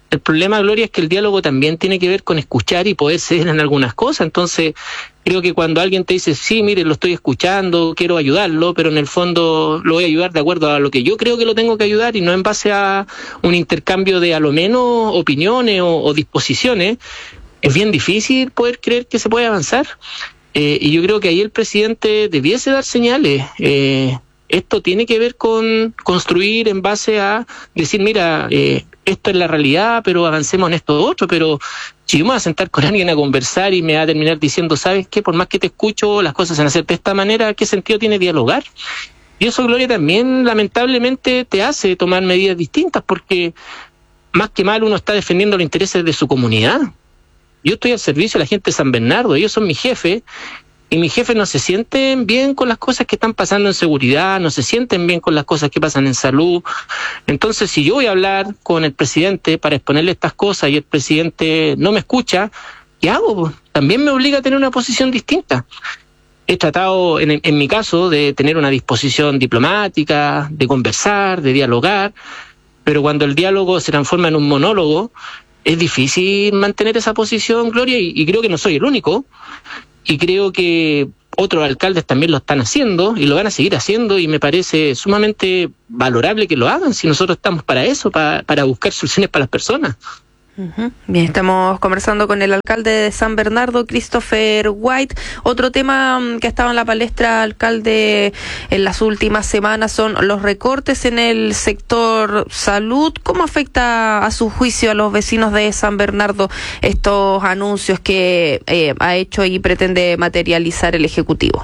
el problema, Gloria, es que el diálogo también tiene que ver con escuchar y poder ceder en algunas cosas. Entonces, creo que cuando alguien te dice, sí, mire, lo estoy escuchando, quiero ayudarlo, pero en el fondo lo voy a ayudar de acuerdo a lo que yo creo que lo tengo que ayudar y no en base a un intercambio de a lo menos opiniones o, o disposiciones, es bien difícil poder creer que se puede avanzar. Eh, y yo creo que ahí el presidente debiese dar señales. Eh, esto tiene que ver con construir en base a decir, mira, eh, esto es la realidad, pero avancemos en esto otro. Pero si yo me voy a sentar con alguien a conversar y me va a terminar diciendo, ¿sabes qué? Por más que te escucho, las cosas se van a hacer de esta manera, ¿qué sentido tiene dialogar? Y eso, Gloria, también lamentablemente te hace tomar medidas distintas, porque más que mal uno está defendiendo los intereses de su comunidad. Yo estoy al servicio de la gente de San Bernardo, ellos son mi jefe, y mis jefes no se sienten bien con las cosas que están pasando en seguridad, no se sienten bien con las cosas que pasan en salud. Entonces, si yo voy a hablar con el presidente para exponerle estas cosas y el presidente no me escucha, ¿qué hago? También me obliga a tener una posición distinta. He tratado, en, en mi caso, de tener una disposición diplomática, de conversar, de dialogar, pero cuando el diálogo se transforma en un monólogo, es difícil mantener esa posición, Gloria, y, y creo que no soy el único, y creo que otros alcaldes también lo están haciendo y lo van a seguir haciendo, y me parece sumamente valorable que lo hagan si nosotros estamos para eso, para, para buscar soluciones para las personas. Uh-huh. Bien, estamos conversando con el alcalde de San Bernardo, Christopher White. Otro tema que ha estado en la palestra, alcalde, en las últimas semanas son los recortes en el sector salud. ¿Cómo afecta a su juicio a los vecinos de San Bernardo estos anuncios que eh, ha hecho y pretende materializar el Ejecutivo?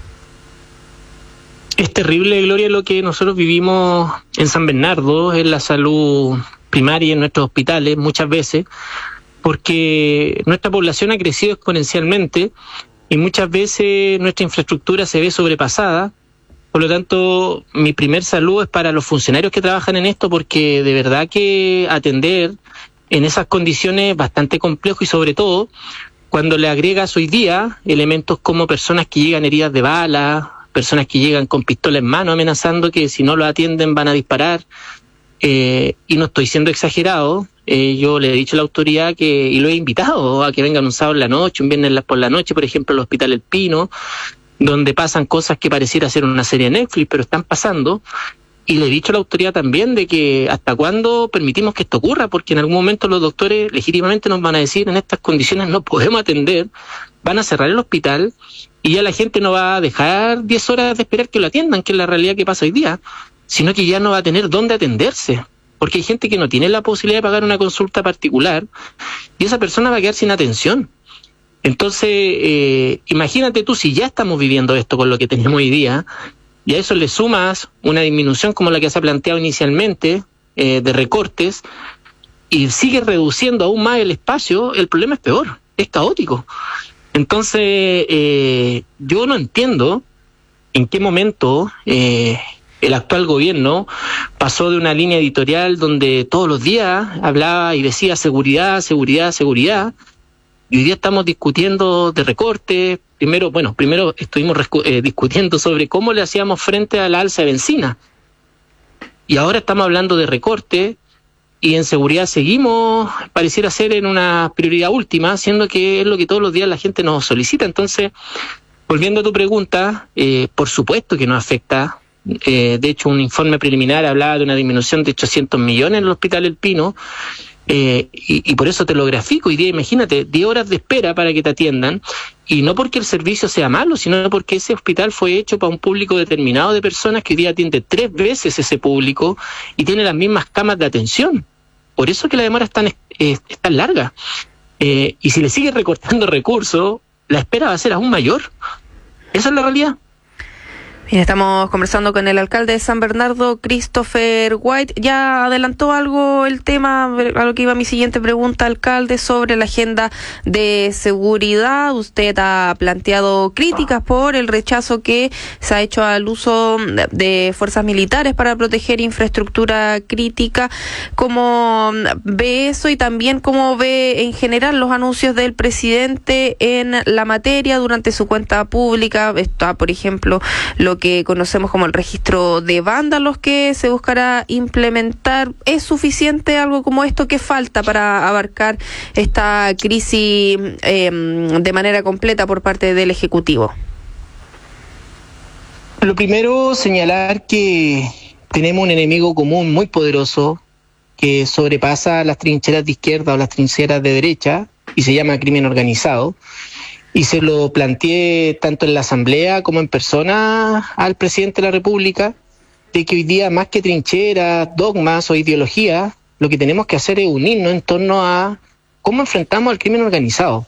Es terrible, Gloria, lo que nosotros vivimos en San Bernardo, en la salud primaria, en nuestros hospitales, muchas veces, porque nuestra población ha crecido exponencialmente y muchas veces nuestra infraestructura se ve sobrepasada. Por lo tanto, mi primer saludo es para los funcionarios que trabajan en esto, porque de verdad que atender en esas condiciones es bastante complejo, y sobre todo cuando le agregas hoy día elementos como personas que llegan heridas de bala, personas que llegan con pistola en mano amenazando que si no lo atienden van a disparar. Eh, y no estoy siendo exagerado, eh, yo le he dicho a la autoridad que, y lo he invitado a que vengan un sábado en la noche, un viernes por la noche, por ejemplo, al Hospital El Pino, donde pasan cosas que pareciera ser una serie de Netflix, pero están pasando. Y le he dicho a la autoridad también de que hasta cuándo permitimos que esto ocurra, porque en algún momento los doctores legítimamente nos van a decir, en estas condiciones no podemos atender, van a cerrar el hospital y ya la gente no va a dejar diez horas de esperar que lo atiendan, que es la realidad que pasa hoy día, sino que ya no va a tener dónde atenderse, porque hay gente que no tiene la posibilidad de pagar una consulta particular y esa persona va a quedar sin atención. Entonces, eh, imagínate tú, si ya estamos viviendo esto con lo que tenemos hoy día, y a eso le sumas una disminución como la que se ha planteado inicialmente, eh, de recortes, y sigue reduciendo aún más el espacio, el problema es peor, es caótico. Entonces, eh, yo no entiendo en qué momento eh, el actual gobierno pasó de una línea editorial donde todos los días hablaba y decía seguridad, seguridad, seguridad, y hoy día estamos discutiendo de recortes. Primero, bueno, primero estuvimos eh, discutiendo sobre cómo le hacíamos frente a la alza de benzina, y ahora estamos hablando de recortes, y en seguridad seguimos, pareciera ser, en una prioridad última, siendo que es lo que todos los días la gente nos solicita. Entonces, volviendo a tu pregunta, eh, por supuesto que nos afecta. Eh, de hecho, un informe preliminar hablaba de una disminución de ochocientos millones en el Hospital El Pino, eh, y, y por eso te lo grafico. Hoy día, imagínate, diez horas de espera para que te atiendan, y no porque el servicio sea malo, sino porque ese hospital fue hecho para un público determinado de personas que hoy día atiende tres veces ese público y tiene las mismas camas de atención. Por eso que la demora es tan, eh, es tan larga. Eh, y si le sigue recortando recursos, la espera va a ser aún mayor. Esa es la realidad. Bien, estamos conversando con el alcalde de San Bernardo, Christopher White. Ya adelantó algo el tema, a lo que iba mi siguiente pregunta, alcalde, sobre la agenda de seguridad. Usted ha planteado críticas por el rechazo que se ha hecho al uso de fuerzas militares para proteger infraestructura crítica. ¿Cómo ve eso, y también cómo ve en general los anuncios del presidente en la materia durante su cuenta pública? Está, por ejemplo, lo lo que conocemos como el registro de vándalos que se buscará implementar. ¿Es suficiente algo como esto? ¿Qué falta para abarcar esta crisis eh, de manera completa por parte del Ejecutivo? Lo primero, señalar que tenemos un enemigo común muy poderoso que sobrepasa las trincheras de izquierda o las trincheras de derecha y se llama crimen organizado. Y se lo planteé tanto en la Asamblea como en persona al presidente de la República, de que hoy día más que trincheras, dogmas o ideologías, lo que tenemos que hacer es unirnos en torno a cómo enfrentamos al crimen organizado.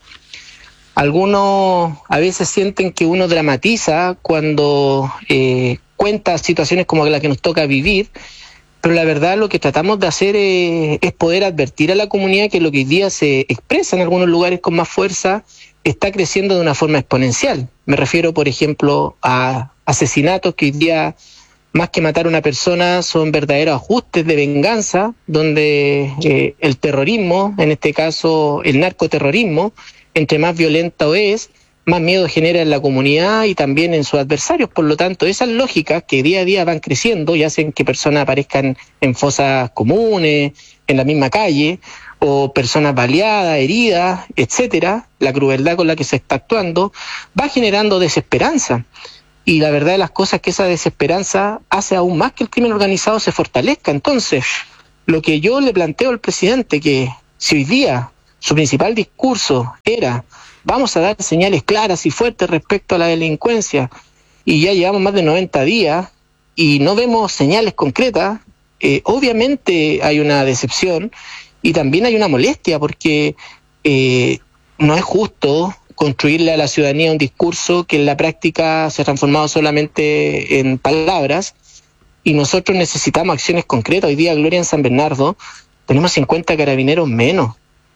Algunos a veces sienten que uno dramatiza cuando eh, cuenta situaciones como la que nos toca vivir, pero la verdad lo que tratamos de hacer es, es poder advertir a la comunidad que lo que hoy día se expresa en algunos lugares con más fuerza está creciendo de una forma exponencial. Me refiero, por ejemplo, a asesinatos que hoy día, más que matar a una persona, son verdaderos ajustes de venganza, donde eh, el terrorismo, en este caso el narcoterrorismo, entre más violento es, más miedo genera en la comunidad y también en sus adversarios. Por lo tanto, esas lógicas que día a día van creciendo y hacen que personas aparezcan en fosas comunes, en la misma calle, o personas baleadas, heridas, etcétera, la crueldad con la que se está actuando, va generando desesperanza. Y la verdad de las cosas es que esa desesperanza hace aún más que el crimen organizado se fortalezca. Entonces, lo que yo le planteo al presidente, que si hoy día su principal discurso era vamos a dar señales claras y fuertes respecto a la delincuencia, y ya llevamos más de noventa días y no vemos señales concretas, eh, obviamente hay una decepción y también hay una molestia, porque eh, no es justo construirle a la ciudadanía un discurso que en la práctica se ha transformado solamente en palabras, y nosotros necesitamos acciones concretas. Hoy día, Gloria, en San Bernardo tenemos cincuenta carabineros menos.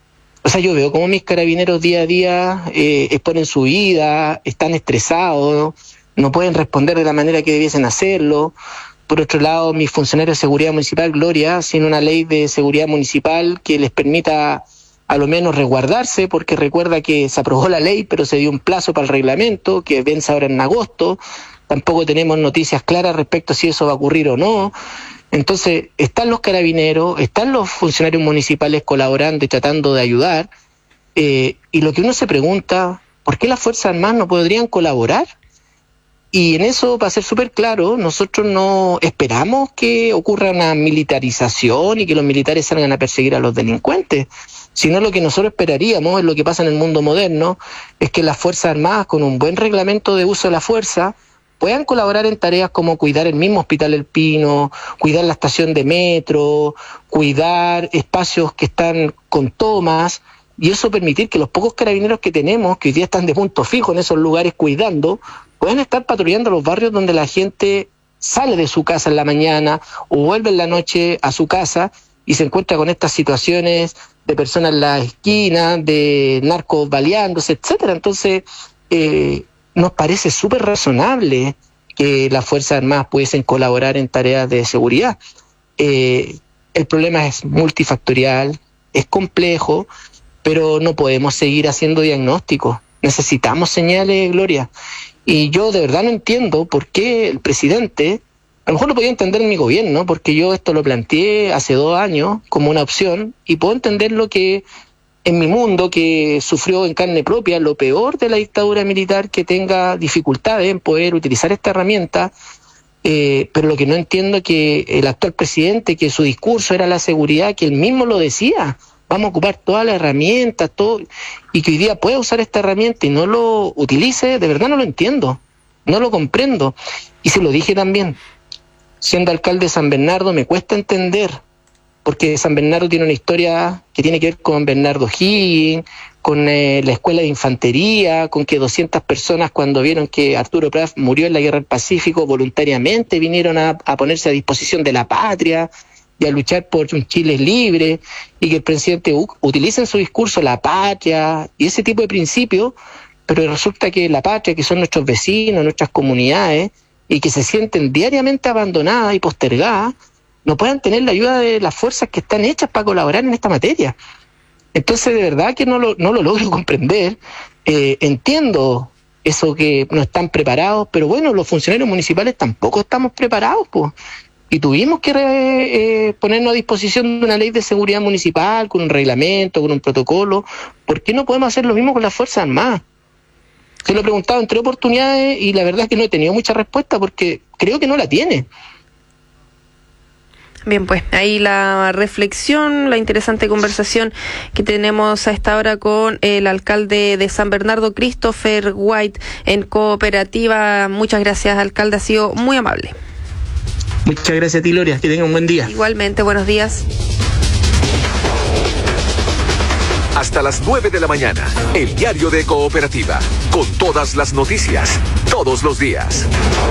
O sea, yo veo cómo mis carabineros día a día eh, exponen su vida, están estresados, no pueden responder de la manera que debiesen hacerlo. Por otro lado, mis funcionarios de seguridad municipal, Gloria, sin una ley de seguridad municipal que les permita a lo menos resguardarse, porque recuerda que se aprobó la ley, pero se dio un plazo para el reglamento, que vence ahora en agosto. Tampoco tenemos noticias claras respecto a si eso va a ocurrir o no. Entonces, están los carabineros, están los funcionarios municipales colaborando y tratando de ayudar, eh, y lo que uno se pregunta, ¿por qué las Fuerzas Armadas no podrían colaborar? Y en eso, para ser súper claro, nosotros no esperamos que ocurra una militarización y que los militares salgan a perseguir a los delincuentes, sino lo que nosotros esperaríamos, es lo que pasa en el mundo moderno, es que las Fuerzas Armadas, con un buen reglamento de uso de la fuerza, puedan colaborar en tareas como cuidar el mismo Hospital El Pino, cuidar la estación de metro, cuidar espacios que están con tomas, y eso permitir que los pocos carabineros que tenemos, que hoy día están de punto fijo en esos lugares cuidando, puedan estar patrullando los barrios donde la gente sale de su casa en la mañana o vuelve en la noche a su casa y se encuentra con estas situaciones de personas en la esquina, de narcos baleándose, etcétera. Entonces, eh, nos parece súper razonable que las Fuerzas Armadas pudiesen colaborar en tareas de seguridad. Eh, el problema es multifactorial, es complejo, pero no podemos seguir haciendo diagnósticos. Necesitamos señales, Gloria. Y yo de verdad no entiendo por qué el presidente, a lo mejor lo podía entender en mi gobierno, porque yo esto lo planteé hace dos años como una opción, y puedo entender lo que en mi mundo, que sufrió en carne propia lo peor de la dictadura militar, que tenga dificultades en poder utilizar esta herramienta, eh, pero lo que no entiendo es que el actual presidente, que su discurso era la seguridad, que él mismo lo decía, vamos a ocupar todas las herramientas, todo, y que hoy día pueda usar esta herramienta y no lo utilice, de verdad no lo entiendo, no lo comprendo. Y se lo dije también, siendo alcalde de San Bernardo, me cuesta entender, porque San Bernardo tiene una historia que tiene que ver con Bernardo Higgins, con eh, la escuela de infantería, con que doscientas personas, cuando vieron que Arturo Prat murió en la Guerra del Pacífico, voluntariamente vinieron a, a ponerse a disposición de la patria y a luchar por un Chile libre, y que el presidente U C utilice en su discurso la patria y ese tipo de principios, pero resulta que la patria, que son nuestros vecinos, nuestras comunidades, y que se sienten diariamente abandonadas y postergadas, no puedan tener la ayuda de las fuerzas que están hechas para colaborar en esta materia. Entonces, de verdad que no lo, no lo logro comprender. Eh, entiendo eso que no están preparados, pero bueno, los funcionarios municipales tampoco estamos preparados, pues. Y tuvimos que eh, ponernos a disposición de una ley de seguridad municipal, con un reglamento, con un protocolo. ¿Por qué no podemos hacer lo mismo con las Fuerzas Armadas? Se lo he preguntado en tres oportunidades y la verdad es que no he tenido mucha respuesta porque creo que no la tiene. Bien, pues ahí la reflexión, la interesante conversación que tenemos a esta hora con el alcalde de San Bernardo, Christopher White, en Cooperativa. Muchas gracias, alcalde, ha sido muy amable. Muchas gracias a ti, Gloria, que tenga un buen día. Igualmente, buenos días. Hasta las nueve de la mañana, el diario de Cooperativa, con todas las noticias, todos los días.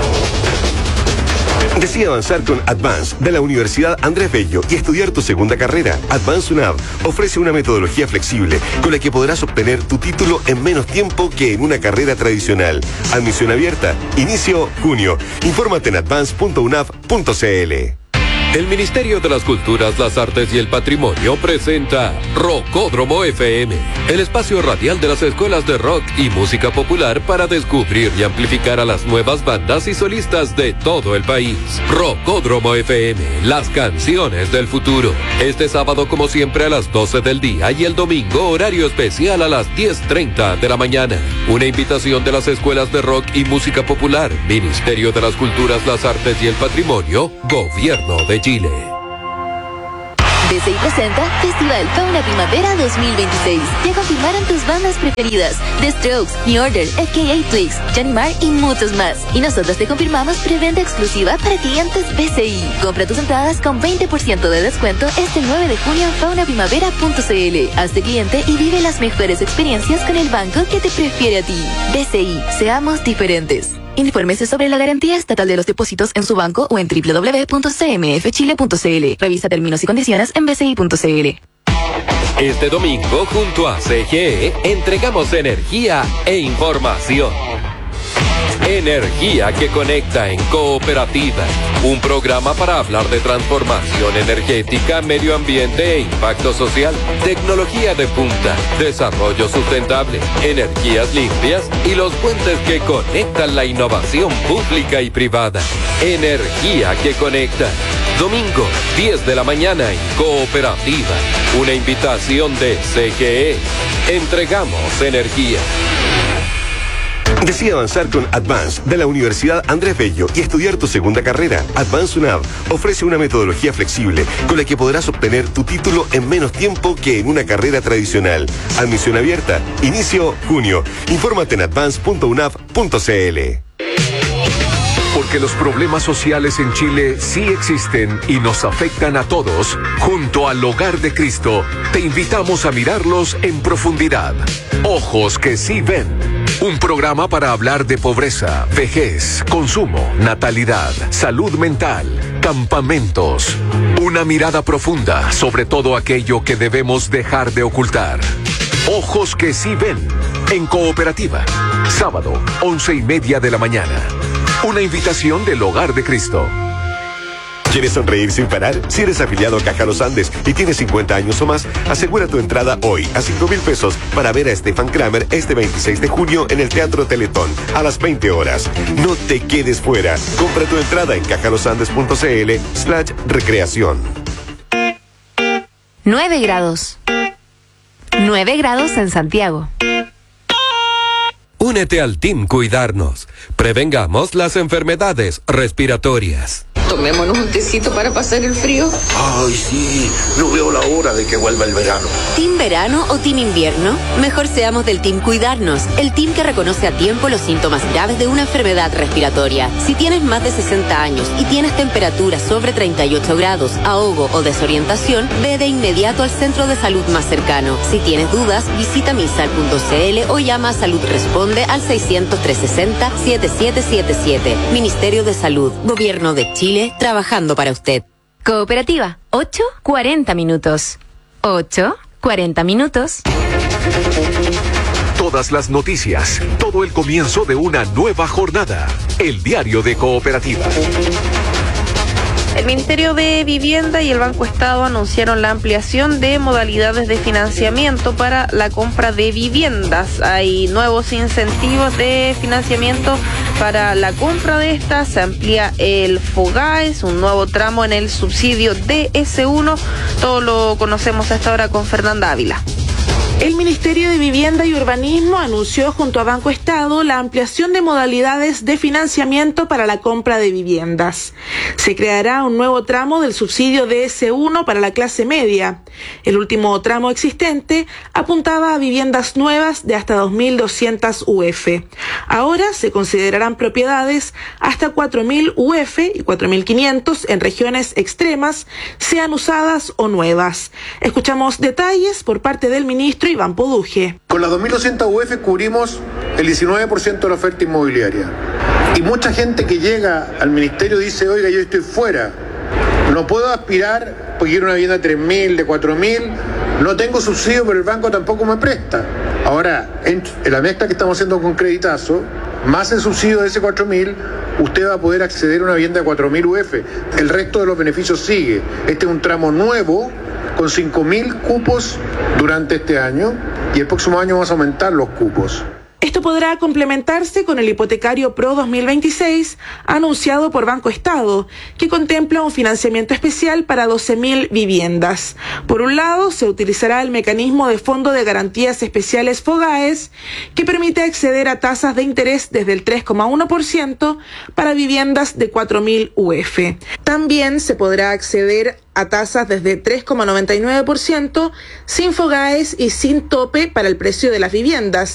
Decide avanzar con Advance de la Universidad Andrés Bello y estudiar tu segunda carrera. Advance UNAV ofrece una metodología flexible con la que podrás obtener tu título en menos tiempo que en una carrera tradicional. Admisión abierta. Inicio junio. Infórmate en advance punto unav punto cl. El Ministerio de las Culturas, las Artes y el Patrimonio presenta Rockódromo F M, el espacio radial de las escuelas de rock y música popular para descubrir y amplificar a las nuevas bandas y solistas de todo el país. Rockódromo F M, las canciones del futuro. Este sábado, como siempre, a las doce del día y el domingo, horario especial a las diez treinta de la mañana. Una invitación de las escuelas de rock y música popular, Ministerio de las Culturas, las Artes y el Patrimonio, Gobierno de Chile. B C I presenta Festival Fauna Primavera dos mil veintiséis. Ya confirmaron tus bandas preferidas: The Strokes, New Order, F K A Twigs, Johnny Marr y muchos más. Y nosotros te confirmamos preventa exclusiva para clientes B C I. Compra tus entradas con veinte por ciento de descuento este nueve de junio en fauna primavera punto cl. Hazte cliente y vive las mejores experiencias con el banco que te prefiere a ti. B C I, seamos diferentes. Infórmese sobre la garantía estatal de los depósitos en su banco o en doble u doble u doble u punto c m f chile punto c l. Revisa términos y condiciones en b c i punto c l. Este domingo, junto a C G E, entregamos energía e información. Energía que conecta en Cooperativa, un programa para hablar de transformación energética, medio ambiente e impacto social, tecnología de punta, desarrollo sustentable, energías limpias y los puentes que conectan la innovación pública y privada. Energía que conecta. Domingo, diez de la mañana en Cooperativa. Una invitación de C G E. Entregamos energía. Decide avanzar con Advance de la Universidad Andrés Bello y estudiar tu segunda carrera. Advance UNAV ofrece una metodología flexible con la que podrás obtener tu título en menos tiempo que en una carrera tradicional. Admisión abierta. Inicio junio. Infórmate en advance punto unav punto cl. Porque los problemas sociales en Chile sí existen y nos afectan a todos, junto al Hogar de Cristo, te invitamos a mirarlos en profundidad. Ojos que sí ven. Un programa para hablar de pobreza, vejez, consumo, natalidad, salud mental, campamentos. Una mirada profunda sobre todo aquello que debemos dejar de ocultar. Ojos que sí ven. En Cooperativa. Sábado, once y media de la mañana. Una invitación del Hogar de Cristo. ¿Quieres sonreír sin parar? Si eres afiliado a Caja Los Andes y tienes cincuenta años o más, asegura tu entrada hoy a cinco mil pesos para ver a Stefan Kramer este veintiséis de junio en el Teatro Teletón a las veinte horas. No te quedes fuera. Compra tu entrada en cajalosandes punto cl slash recreación. nueve grados. nueve grados en Santiago. Únete al Team Cuidarnos. Prevengamos las enfermedades respiratorias. Tomémonos un tecito para pasar el frío. Ay, sí, no veo la hora de que vuelva el verano. ¿Team verano o team invierno? Mejor seamos del Team Cuidarnos, el team que reconoce a tiempo los síntomas graves de una enfermedad respiratoria. Si tienes más de sesenta años y tienes temperatura sobre treinta y ocho grados, ahogo o desorientación, ve de inmediato al centro de salud más cercano. Si tienes dudas, visita misal punto cl o llama a Salud Responde al seiscientos, trescientos sesenta, setenta y siete setenta y siete. Ministerio de Salud, Gobierno de Chile. Trabajando para usted. Cooperativa, ocho cuarenta minutos. ocho cuarenta minutos. Todas las noticias, todo el comienzo de una nueva jornada. El diario de Cooperativa. El Ministerio de Vivienda y el Banco Estado anunciaron la ampliación de modalidades de financiamiento para la compra de viviendas. Hay nuevos incentivos de financiamiento para la compra de estas. Se amplía el FOGAES, un nuevo tramo en el subsidio D S uno. Todo lo conocemos hasta ahora con Fernanda Ávila. El Ministerio de Vivienda y Urbanismo anunció junto a Banco Estado la ampliación de modalidades de financiamiento para la compra de viviendas. Se creará un nuevo tramo del subsidio D S uno para la clase media. El último tramo existente apuntaba a viviendas nuevas de hasta dos mil doscientas U F. Ahora se considerarán propiedades hasta cuatro mil U F y cuatro mil quinientos en regiones extremas, sean usadas o nuevas. Escuchamos detalles por parte del ministro Iván Poduje. Con las dos mil doscientas U F cubrimos el diecinueve por ciento de la oferta inmobiliaria. Y mucha gente que llega al ministerio dice, oiga, yo estoy fuera, no puedo aspirar porque quiero una vivienda de tres mil, de cuatro mil, no tengo subsidio, pero el banco tampoco me presta. Ahora, en, en la mezcla que estamos haciendo con Creditazo, más el subsidio de ese cuatro mil, usted va a poder acceder a una vivienda de cuatro mil U F. El resto de los beneficios sigue. Este es un tramo nuevo con cinco mil cupos durante este año y el próximo año vamos a aumentar los cupos. Esto podrá complementarse con el hipotecario Pro dos mil veintiséis anunciado por Banco Estado, que contempla un financiamiento especial para doce mil viviendas. Por un lado, se utilizará el mecanismo de Fondo de Garantías Especiales FOGAES, que permite acceder a tasas de interés desde el tres coma uno por ciento para viviendas de cuatro mil U F. También se podrá acceder a tasas desde tres coma noventa y nueve por ciento sin FOGAES y sin tope para el precio de las viviendas.